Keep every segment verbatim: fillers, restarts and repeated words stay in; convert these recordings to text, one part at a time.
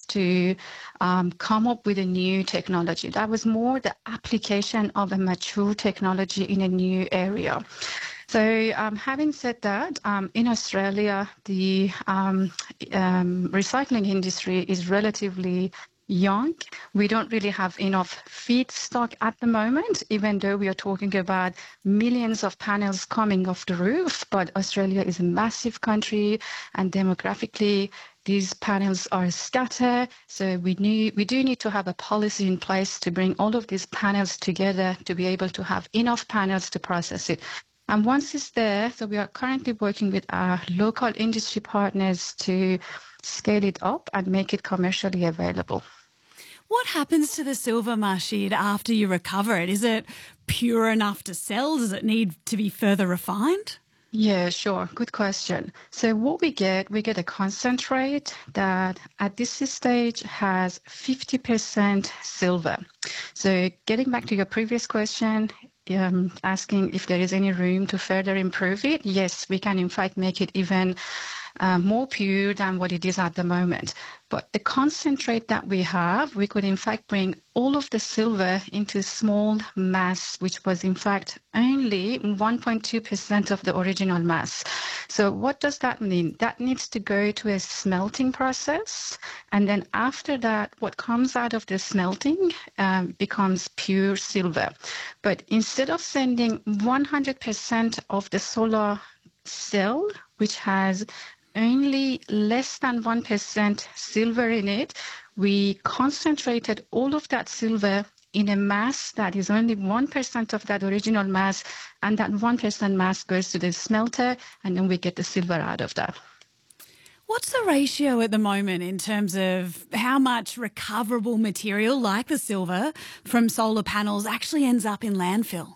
to um, come up with a new technology. That was more the application of a mature technology in a new area. So um, having said that, um, in Australia, the um, um, recycling industry is relatively young. We don't really have enough feedstock at the moment, even though we are talking about millions of panels coming off the roof. But Australia is a massive country, and demographically, these panels are scattered. So we need, we do need to have a policy in place to bring all of these panels together to be able to have enough panels to process it. And once it's there, so we are currently working with our local industry partners to scale it up and make it commercially available. What happens to the silver, Masheed, after you recover it? Is it pure enough to sell? Does it need to be further refined? Yeah, sure. Good question. So what we get, we get a concentrate that at this stage has fifty percent silver. So getting back to your previous question, um, asking if there is any room to further improve it, yes, we can in fact make it even uh, more pure than what it is at the moment. But the concentrate that we have, we could in fact bring all of the silver into small mass, which was in fact only one point two percent of the original mass. So what does that mean? That needs to go to a smelting process. And then after that, what comes out of the smelting um, becomes pure silver. But instead of sending one hundred percent of the solar cell, which has only less than one percent silver in it, we concentrated all of that silver in a mass that is only one percent of that original mass, and that one percent mass goes to the smelter, and then we get the silver out of that. What's the ratio at the moment in terms of how much recoverable material like the silver from solar panels actually ends up in landfill?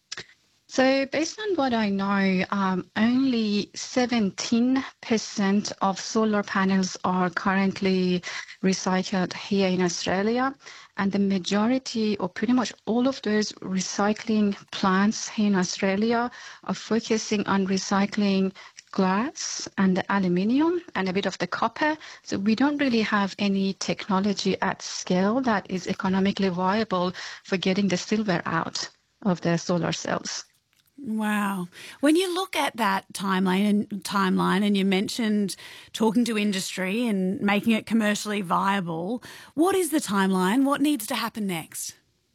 So based on what I know, um, only seventeen percent of solar panels are currently recycled here in Australia. And the majority, or pretty much all of those recycling plants here in Australia, are focusing on recycling glass and the aluminium and a bit of the copper. So we don't really have any technology at scale that is economically viable for getting the silver out of the solar cells. Wow. When you look at that timeline and timeline and you mentioned talking to industry and making it commercially viable, what is the timeline? What needs to happen next?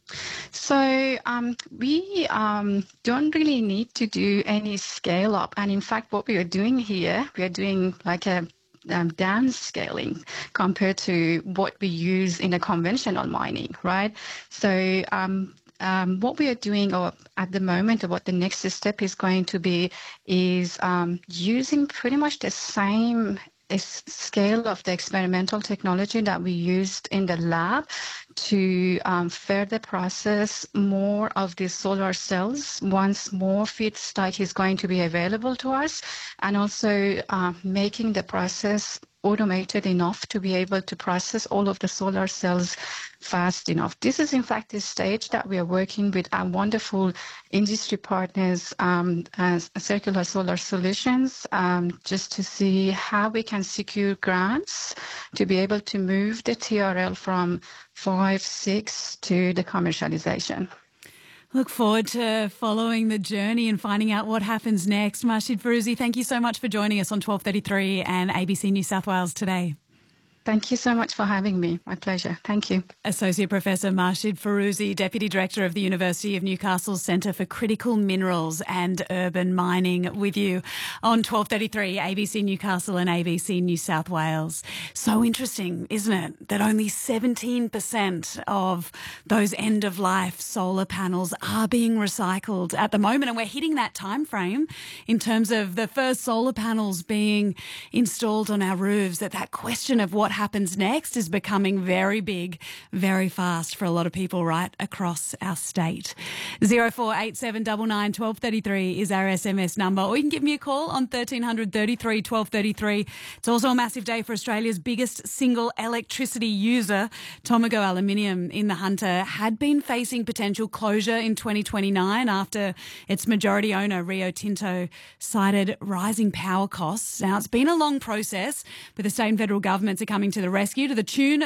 So um, we um, don't really need to do any scale up. And in fact, what we are doing here, we are doing like a Um, downscaling compared to what we use in a conventional mining, right? So um, um, what we are doing or at the moment, or what the next step is going to be, is um, using pretty much the same scale of the experimental technology that we used in the lab to um, further process more of the solar cells once more feedstock is going to be available to us, and also uh, making the process automated enough to be able to process all of the solar cells fast enough. This is in fact the stage that we are working with our wonderful industry partners, um, as Circular Solar Solutions, um, just to see how we can secure grants to be able to move the T R L from five, six to the commercialization. Look forward to following the journey and finding out what happens next. Masheed Feroozeh, thank you so much for joining us on twelve thirty-three and A B C New South Wales today. Thank you so much for having me. My pleasure. Thank you. Associate Professor Masheed Feroozeh, Deputy Director of the University of Newcastle's Centre for Critical Minerals and Urban Mining, with you on twelve thirty-three A B C Newcastle and A B C New South Wales. So interesting, isn't it, that only seventeen percent of those end-of-life solar panels are being recycled at the moment, and we're hitting that time frame in terms of the first solar panels being installed on our roofs, that that question of what happens next is becoming very big, very fast for a lot of people right across our state. zero four eight seven nine nine one two three three is our S M S number, or you can give me a call on thirteen hundred thirty-three twelve thirty-three. It's also a massive day for Australia's biggest single electricity user. Tomago Aluminium in the Hunter had been facing potential closure in twenty twenty-nine after its majority owner, Rio Tinto, cited rising power costs. Now, it's been a long process, but the state and federal governments are coming to the rescue to the tune